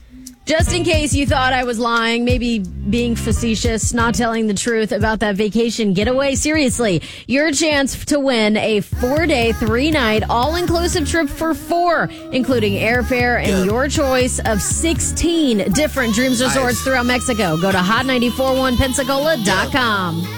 Just in case you thought I was lying, maybe being facetious, not telling the truth about that vacation getaway, seriously, your chance to win a 4-day, 3-night, all-inclusive trip for 4, including airfare and your choice of 16 different Dreams Resorts throughout Mexico. Go to hot941pensacola.com.